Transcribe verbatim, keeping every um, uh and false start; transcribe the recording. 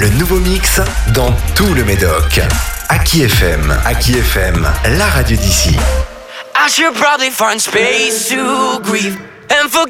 Le nouveau mix dans tout le Médoc. Aki F M, Aki F M, la radio d'ici. I should probably find space to grieve and forget